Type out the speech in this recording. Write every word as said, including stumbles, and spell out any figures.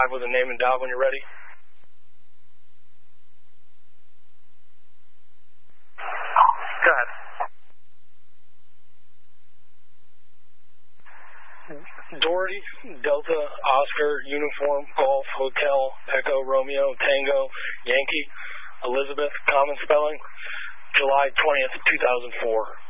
five with a name and dog when you're ready. Go ahead. Doherty, Delta, Oscar, Uniform, Golf, Hotel, Echo, Romeo, Tango, Yankee, Elizabeth, common spelling, July twentieth, two thousand four.